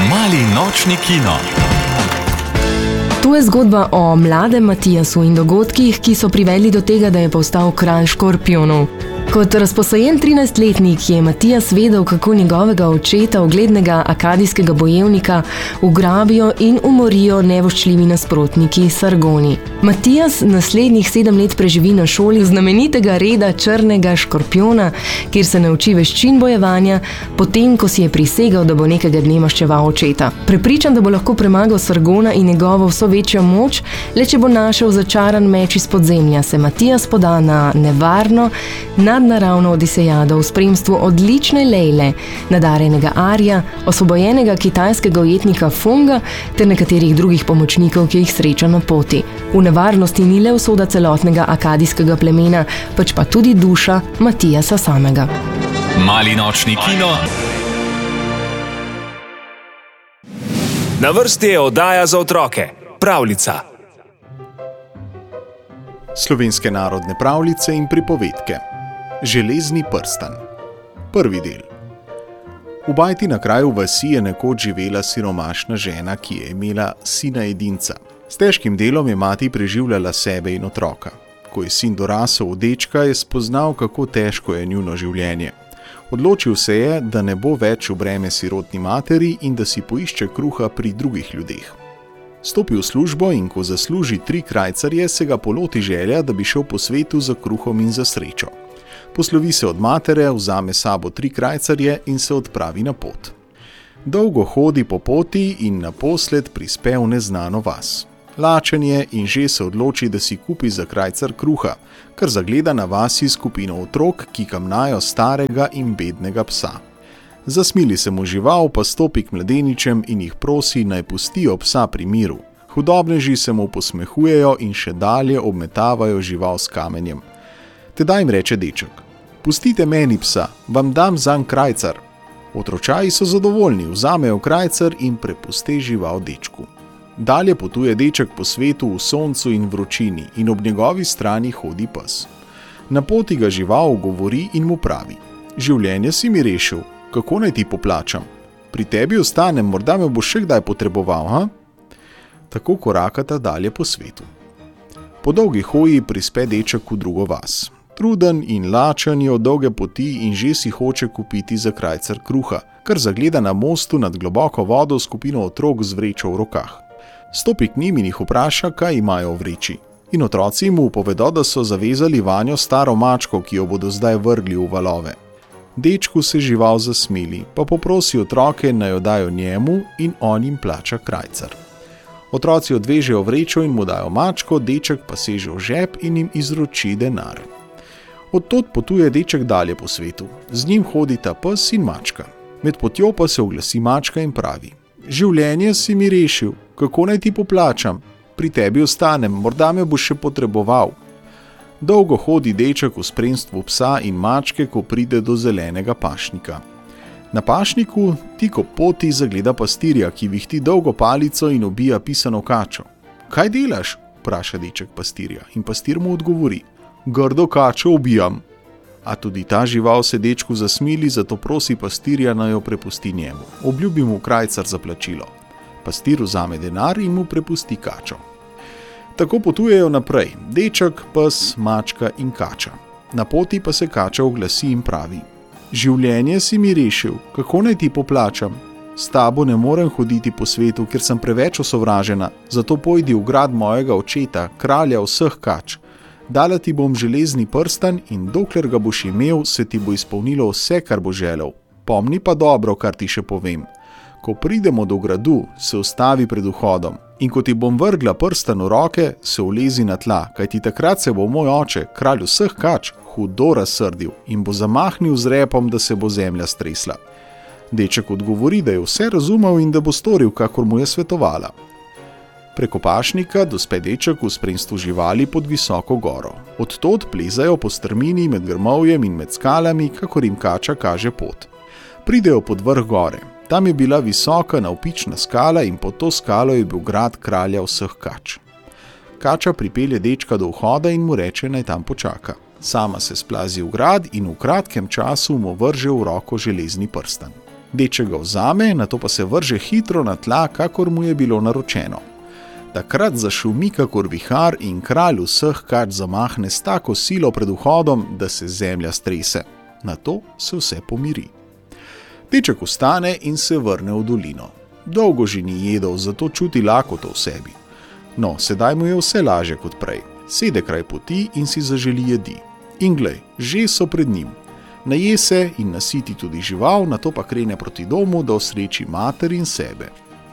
Mali nočni kino. To je zgodba o mladem Matijasu in dogodkih, ki so privedli do tega, da je postal kralj škorpijonov. Kot razposajen 13-letnik je Matijas vedel, kako njegovega očeta, uglednega akadijskega bojevnika, ugrabijo in umorijo nevoščljivi nasprotniki Sargoni. Matijas naslednjih 7 let preživi na šoli znamenitega reda črnega škorpijona, kjer se nauči veščin bojevanja, potem, ko si je prisegel, da bo nekega dne maščeval očeta. Prepričan, da bo lahko premagal Sargona in njegovo vso večjo moč, le če bo našel začaran meč iz podzemlja, se Matijas poda na nevarno, nadnaravno odisejado v spremstvu odlične Lejle, nadarjenega Arja, osvobojenega kitajskega ujetnika Funga ter nekaterih drugih pomočnikov, ki jih sreča na poti. V nevarnosti ni le usoda celotnega akadijskega plemena, pač pa tudi duša Matijasa samega. Mali nočni kino. Na vrsti je oddaja za otroke. Pravljica. Slovenske narodne pravljice in pripovedke. Železni prstan. Prvi del. V bajti na kraju vasi je nekoč živela siromašna žena, ki je imela sina edinca. S težkim delom je mati preživljala sebe in otroka. Ko je sin dorasel v dečka, je spoznal, kako težko je njuno življenje. Odločil se je, da ne bo več v breme sirotni materi in da si poišče kruha pri drugih ljudeh. Stopi v službo in ko zasluži 3 krajcarje, se ga poloti želja, da bi šel po svetu za kruhom in za srečo. Poslovi se od matere, vzame sabo 3 krajcarje in se odpravi na pot. Dolgo hodi po poti in naposled prispe v neznano vas. Lačen je in že se odloči, da si kupi za krajcar kruha, kar zagleda na vasi skupino otrok, ki kamnajo starega in bednega psa. Zasmili se mu žival, pa stopi k mladeničem in jih prosi, naj pustijo psa pri miru. Hudobneži se mu posmehujejo in še dalje obmetavajo žival s kamenjem. Tedaj jim reče deček: "Pustite meni psa, vam dam zanj krajcar." Otročaji so zadovoljni, vzamejo krajcar in prepuste žival dečku. Dalje potuje deček po svetu v soncu in vročini in ob njegovi strani hodi pes. Na poti ga žival ogovori in mu pravi: "Življenje si mi rešil, kako naj ti poplačam? Pri tebi ostanem, morda me boš še kdaj potreboval, ha?" Tako korakata dalje po svetu. Po dolgi hoji prispe deček v drugo vas. Truden in lačen je od dolge poti in že si hoče kupiti za krajcar kruha, kar zagleda na mostu nad globoko vodo skupino otrok z vrečo v rokah. Stopi k njim in jih vpraša, kaj imajo v vreči. In otroci mu povedo, da so zavezali vanjo staro mačko, ki jo bodo zdaj vrgli v valove. Dečku se žival zasmili, pa poprosi otroke, naj jo dajo njemu in on jim plača krajcar. Otroci odvežejo vrečo in mu dajo mačko, deček pa seže v žep in jim izroči denar. Od tod potuje deček dalje po svetu. Z njim hodita pes in mačka. Med potjo pa se oglasi mačka in pravi: "Življenje si mi rešil, kako naj ti poplačam? Pri tebi ostanem, morda me boš še potreboval." Dolgo hodi deček v spremstvu psa in mačke, ko pride do zelenega pašnika. Na pašniku tik ob poti zagleda pastirja, ki vihti dolgo palico in ubija pisano kačo. "Kaj delaš?" vpraša deček pastirja in pastir mu odgovori: "Grdo kačo ubijam." A tudi ta žival se dečku zasmili, zato prosi pastirja, naj jo prepusti njemu. Obljubi mu krajcar za plačilo. Pastir vzame denar in mu prepusti kačo. Tako potujejo naprej, deček, pes, mačka in kača. Na poti pa se kača oglasi in pravi: "Življenje si mi rešil, kako naj ti poplačam? S tabo ne morem hoditi po svetu, ker sem preveč osovražena, zato pojdi v grad mojega očeta, kralja vseh kač. Dala ti bom železni prstan in dokler ga boš imel, se ti bo izpolnilo vse, kar bo želel. Pomni pa dobro, kar ti še povem. Ko pridemo do gradu, se ustavi pred vhodom in ko ti bom vrgla prstan v roke, se ulezi na tla, kajti takrat se bo moj oče, kralj vseh kač, hudo razsrdil in bo zamahnil z repom, da se bo zemlja stresla." Deček odgovori, da je vse razumel in da bo storil, kakor mu je svetovala. Preko pašnika dospe deček v spremstvu živali pod visoko goro. Od tod plezajo po strmini med grmovjem in med skalami, kakor jim kača kaže pot. Pridejo pod vrh gore. Tam je bila visoka navpična skala in pod to skalo je bil grad kralja vseh kač. Kača pripelje dečka do vhoda in mu reče, naj tam počaka. Sama se splazi v grad in v kratkem času mu vrže v roko železni prstan. Deček ga vzame, nato pa se vrže hitro na tla, kakor mu je bilo naročeno. Takrat zašumi kakor vihar in kralj vseh kač zamahne s tako silo pred vhodom, da se zemlja strese. Nato se vse pomiri. Deček vstane in se vrne v dolino. Dolgo že ni jedel, zato čuti lakoto v sebi. No, sedaj mu je vse laže kot prej. Sede kraj poti in si zaželi jedi. In glej, že so pred njim. Naje se in nasiti tudi žival, nato pa krene proti domu, da osreči mater in sebe.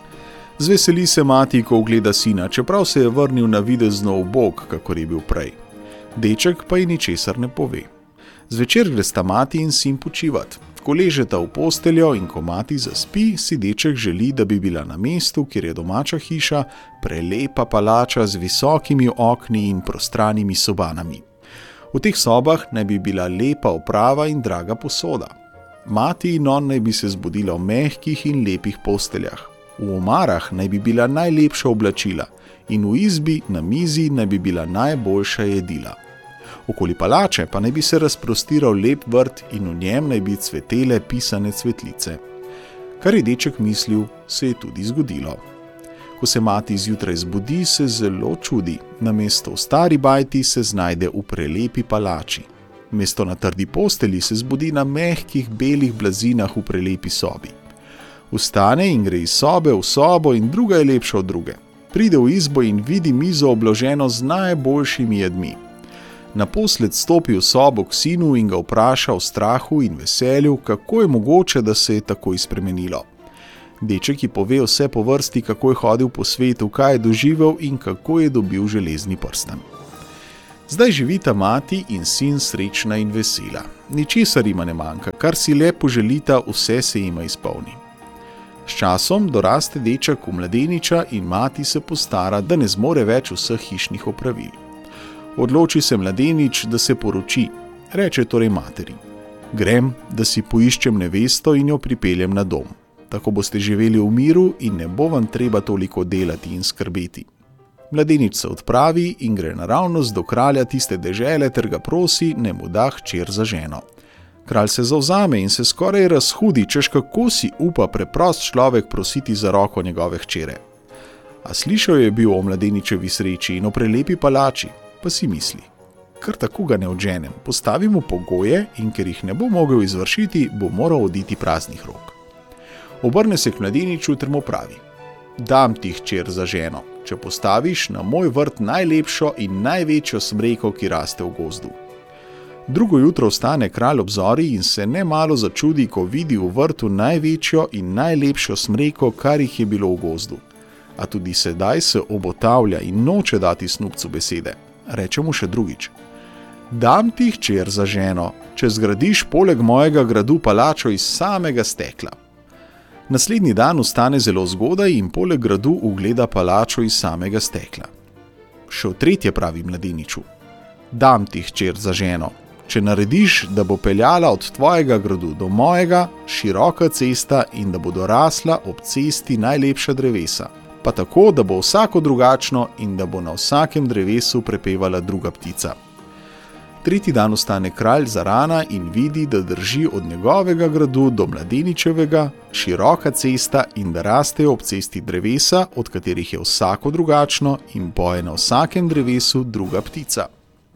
Zveseli se mati, ko ugleda sina, čeprav se je vrnil na videzno ubog, kakor je bil prej. Deček pa ji ničesar ne pove. Zvečer gresta mati in sin počivat. Ko ležeta v posteljo in ko mati zaspi, si deček želi, da bi bila na mestu, kjer je domača hiša, prelepa palača z visokimi okni in prostranimi sobanami. V teh sobah naj bi bila lepa oprava in draga posoda. Mati in on naj bi se zbudila v mehkih in lepih posteljah. V omarah naj bi bila najlepša oblačila in v izbi na mizi naj bi bila najboljša jedila. Okoli palače pa naj bi se razprostiral lep vrt in v njem naj bi cvetele pisane cvetlice. Kar je deček mislil, se je tudi zgodilo. Ko se mati zjutraj zbudi, se zelo čudi. Namesto v stari bajti se znajde v prelepi palači. Mesto na trdi postelji se zbudi na mehkih belih blazinah v prelepi sobi. Vstane in gre iz sobe v sobo in druga je lepša od druge. Pride v izbo in vidi mizo obloženo z najboljšimi jedmi. Naposled stopi v sobo k sinu in ga vpraša v strahu in veselju, kako je mogoče, da se je takoj spremenilo. Deček ji pove vse po vrsti, kako je hodil po svetu, kaj je doživel in kako je dobil železni prstan. Zdaj živita mati in sin srečna in vesela. Ničesar jima ne manjka, kar si le poželita, vse se jima izpolni. S časom doraste deček v mladeniča in mati se postara, da ne zmore več vseh hišnih opravil. Odloči se mladenič, da se poroči, reče torej materi: grem, da si poiščem nevesto in jo pripeljem na dom. Tako boste živeli v miru in ne bo vam treba toliko delati in skrbeti. Mladenič se odpravi in gre naravnost do kralja tiste dežele ter ga prosi, naj mu da hčer za ženo. Kralj se zavzame in se skoraj razhudi, češ kako si upa preprost človek prositi za roko njegove hčere. A slišal je bil o mladeničevi sreči in o prelepi palači, pa si misli: kar tako ga ne odženem, postavim mu pogoje in ker jih ne bo mogel izvršiti, bo moral oditi praznih rok. Obrne se k mladeniču ter mu pravi: dam ti hčer za ženo, če postaviš na moj vrt najlepšo in največjo smreko, ki raste v gozdu. Drugo jutro vstane kralj ob zori in se nemalo začudi, ko vidi v vrtu največjo in najlepšo smreko, kar jih je bilo v gozdu. A tudi sedaj se obotavlja in noče dati snubcu besede. Reče mu še drugič: dam ti hčer za ženo, če zgradiš poleg mojega gradu palačo iz samega stekla. Naslednji dan vstane zelo zgodaj in poleg gradu ugleda palačo iz samega stekla. Še v tretje pravi mladeniču: dam ti hčer za ženo, če narediš, da bo peljala od tvojega gradu do mojega široka cesta in da bo dorasla ob cesti najlepša drevesa, pa tako, da bo vsako drugačno in da bo na vsakem drevesu prepevala druga ptica. Tretji dan vstane kralj zarana in vidi, da drži od njegovega gradu do mladeničevega široka cesta in da rastejo ob cesti drevesa, od katerih je vsako drugačno in poje na vsakem drevesu druga ptica.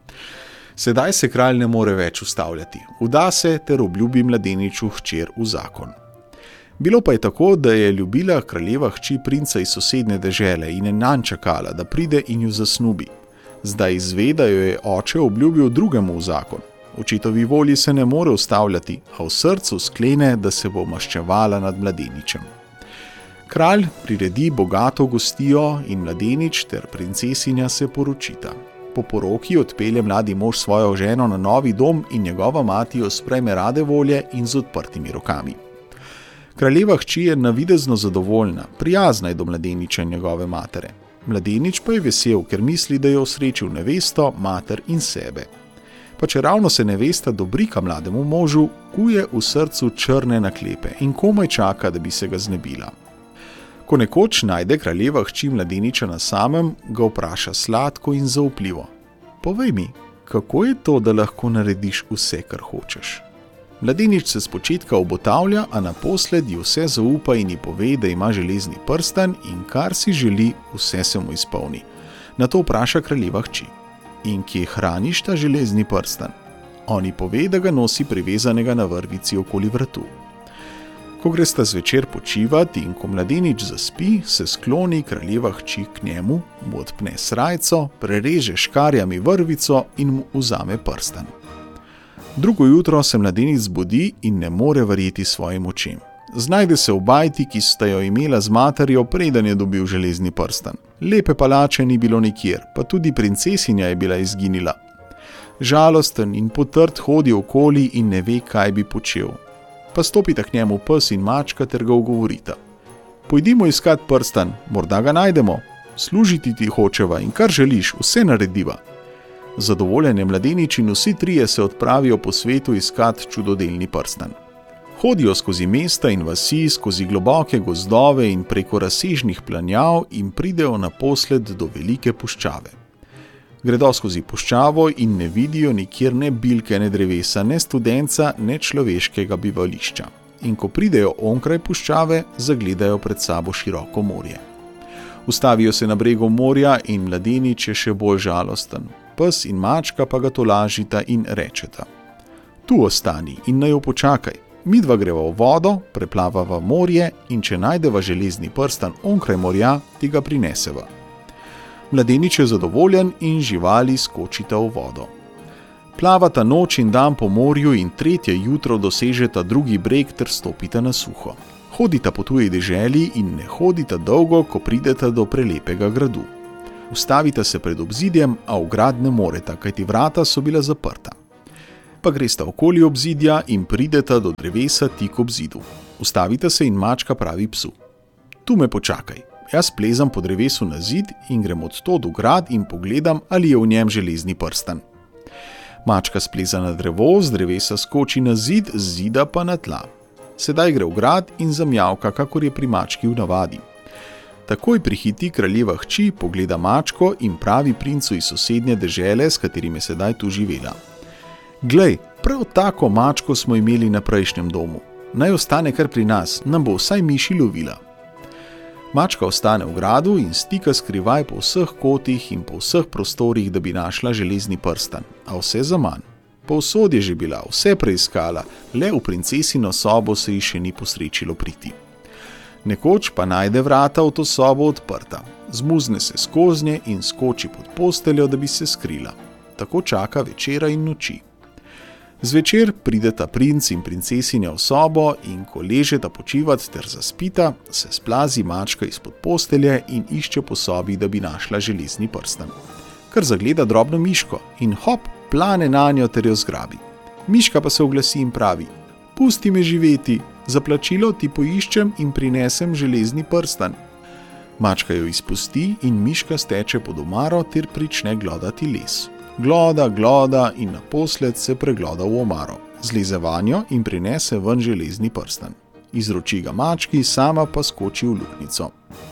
Sedaj se kralj ne more več ustavljati, vda se ter obljubi mladeniču hčer v zakon. Bilo pa je tako, da je ljubila kraljeva hči princa iz sosednje dežele in je nanj čakala, da pride in ju zasnubi. Zdaj izve, da jo je oče obljubil drugemu v zakon. Očetovi volji se ne more ustavljati, a v srcu sklene, da se bo maščevala nad mladeničem. Kralj priredi bogato gostijo in mladenič ter princesinja se poročita. Po poroki odpelje mladi mož svojo ženo na novi dom in njegova mati jo sprejme rade volje in z odprtimi rokami. Kraljeva hči je navidezno zadovoljna, prijazna je do mladeniča in njegove matere. Mladenič pa je vesel, ker misli, da je osrečil nevesto, mater in sebe. Pa če ravno se nevesta dobrika mlademu možu, kuje v srcu črne naklepe in komaj čaka, da bi se ga znebila. Ko nekoč najde kraljeva hči mladeniča na samem, ga vpraša sladko in zaupljivo: povej mi, kako je to, da lahko narediš vse, kar hočeš? Mladenič se spočetka obotavlja, a naposled ji vse zaupa in ji pove, da ima železni prstan in kar si želi, vse se mu izpolni. Nato vpraša kraljeva hči: in kje hraniš ta železni prstan? On ji pove, da ga nosi privezanega na vrvici okoli vratu. Ko gresta zvečer počivati in ko mladenič zaspi, se skloni kraljeva hči k njemu, mu odpne srajco, prereže škarjami vrvico in mu vzame prstan. Drugo jutro se mladenič zbudi in ne more verjeti svojim očem. Znajde se v bajti, ki sta jo imela z materjo, preden je dobil železni prstan. Lepe palače ni bilo nikjer, pa tudi princesinja je bila izginila. Žalosten in potrt hodi okoli in ne ve, kaj bi počel. Pa stopita k njemu pes in mačka ter ga ugovorita: pojdimo iskat prstan, morda ga najdemo. Služiti ti hočeva in kar želiš, vse narediva. Zadovoljen je mladenič in vsi trije se odpravijo po svetu iskat čudodelni prstan. Hodijo skozi mesta in vasi, skozi globoke gozdove in preko razsežnih planjav in pridejo naposled do velike puščave. Gredo skozi puščavo in ne vidijo nikjer ne bilke, ne drevesa, ne studenca, ne človeškega bivališča. In ko pridejo onkraj puščave, zagledajo pred sabo široko morje. Ustavijo se na bregu morja in mladenič je še bolj žalosten. Pes in mačka pa ga tolažita in rečeta: tu ostani in naj jo počakaj. Midva greva v vodo, preplavava morje in če najdeva železni prstan onkraj morja, ti ga prineseva. Mladenič je zadovoljen in živali skočita v vodo. Plavata noč in dan po morju in tretje jutro dosežeta drugi breg ter stopita na suho. Hodita po tuji deželi in ne hodita dolgo, ko prideta do prelepega gradu. Ustavita se pred obzidjem, a v grad ne moreta, kajti vrata so bila zaprta. Pa gresta okoli obzidja in prideta do drevesa tik ob zidu. Ustavita se in mačka pravi psu: tu me počakaj. Jaz plezam po drevesu na zid in grem odtod v grad in pogledam, ali je v njem železni prstan. Mačka spleza na drevo, z drevesa skoči na zid, z zida pa na tla. Sedaj gre v grad in zamjavka, kakor je pri mački v navadi. Takoj prihiti kraljeva hči, pogleda mačko in pravi princu iz sosednje dežele, s katerim je sedaj tu živela: glej, prav tako mačko smo imeli na prejšnjem domu. Naj ostane kar pri nas, nam bo vsaj miši lovila. Mačka ostane v gradu in stika skrivaj po vseh kotih in po vseh prostorih, da bi našla železni prstan, a vse zaman. Povsod je že bila, vse preiskala, le v princesino sobo se ji še ni posrečilo priti. Nekoč pa najde vrata v to sobo odprta, zmuzne se skoznje in skoči pod posteljo, da bi se skrila. Tako čaka večera in noči. Zvečer prideta princ in princesinja v sobo in ko ležeta počivat ter zaspita, se splazi mačka izpod postelje in išče po sobi, da bi našla železni prstan. Kar zagleda drobno miško in hop, plane nanjo ter jo zgrabi. Miška pa se oglasi in pravi: pusti me živeti, za plačilo ti poiščem in prinesem železni prstan. Mačka jo izpusti in miška steče pod omaro ter prične glodati les. Gloda, gloda in naposled se pregloda v omaro. Zleze vanjo in prinese ven železni prstan. Izroči ga mački, sama pa skoči v luknjico.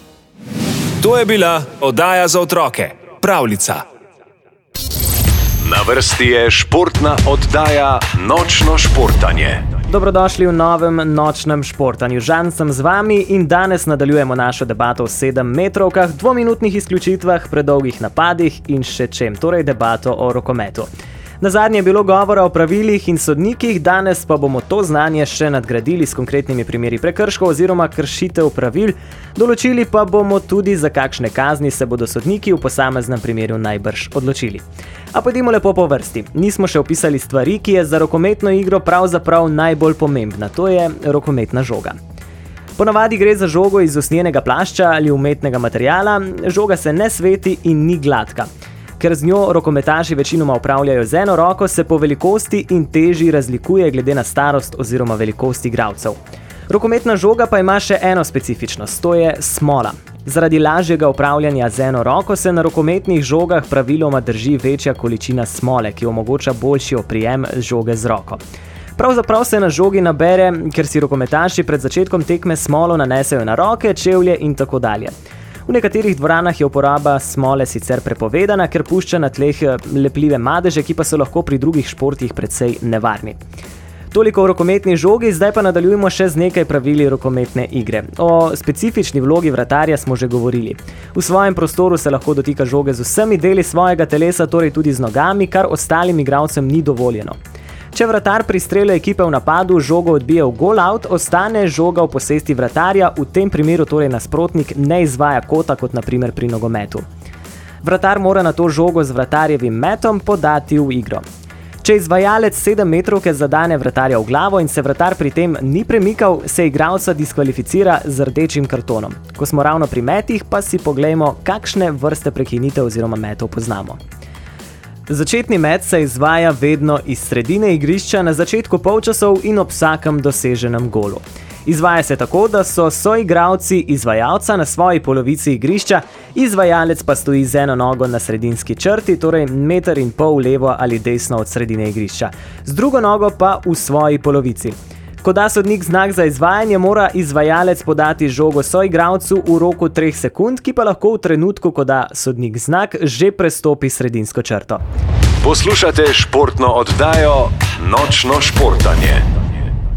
To je bila oddaja za otroke Pravljica. Na vrsti je športna oddaja Nočno športanje. Dobrodošli v novem nočnem športanju. Žan sem z vami in danes nadaljujemo našo debato o 7-metrovkah, 2-minutnih izključitvah, predolgih napadih in še čem, torej debato o rokometu. Nazadnje je bilo govora o pravilih in sodnikih, danes pa bomo to znanje še nadgradili s konkretnimi primeri prekrškov oziroma kršitev pravil, določili pa bomo tudi, za kakšne kazni se bodo sodniki v posameznem primeru najbrž odločili. A pojdimo lepo po vrsti. Nismo še opisali stvari, ki je za rokometno igro pravzaprav najbolj pomembna, to je rokometna žoga. Ponavadi gre za žogo iz usnjenega plašča ali umetnega materiala, žoga se ne sveti in ni gladka. Ker z njo rokometaši večinoma upravljajo z eno roko, se po velikosti in teži razlikuje glede na starost oziroma velikost igralcev. Rokometna žoga pa ima še eno specifičnost, to je smola. Zaradi lažjega upravljanja z eno roko se na rokometnih žogah praviloma drži večja količina smole, ki omogoča boljši oprijem žoge z roko. Pravzaprav se na žogi nabere, ker si rokometaši pred začetkom tekme smolo nanesejo na roke, čevlje in tako dalje. V nekaterih dvoranah je uporaba smole sicer prepovedana, ker pušča na tleh lepljive madeže, ki pa so lahko pri drugih športih precej nevarni. Toliko o rokometni žogi, zdaj pa nadaljujemo še z nekaj pravili rokometne igre. O specifični vlogi vratarja smo že govorili. V svojem prostoru se lahko dotika žoge z vsemi deli svojega telesa, torej tudi z nogami, kar ostalim igralcem ni dovoljeno. Če vratar pri strelu ekipe v napadu žogo odbije v goal out, ostane žoga v posesti vratarja, v tem primeru torej nasprotnik ne izvaja kota, kot na primer pri nogometu. Vratar mora na to žogo z vratarjevim metom podati v igro. Če izvajalec 7-metrovke zadane vratarja v glavo in se vratar pri tem ni premikal, se igralca diskvalificira z rdečim kartonom. Ko smo ravno pri metih, pa si poglejmo, kakšne vrste prekinitev oziroma metov poznamo. Začetni met se izvaja vedno iz sredine igrišča na začetku polčasov in ob vsakem doseženem golu. Izvaja se tako, da so soigralci izvajalca na svoji polovici igrišča, izvajalec pa stoji z eno nogo na sredinski črti, torej 1,5 metra levo ali desno od sredine igrišča, z drugo nogo pa v svoji polovici. Ko da sodnik znak za izvajanje, mora izvajalec podati žogo soigralcu v roku 3 sekund, ki pa lahko v trenutku, ko da sodnik znak, že prestopi sredinsko črto. Poslušate športno oddajo Nočno športanje.